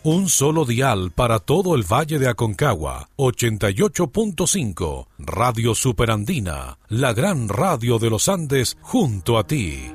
Un solo dial para todo el Valle de Aconcagua, 88.5, Radio Superandina, la gran radio de los Andes junto a ti.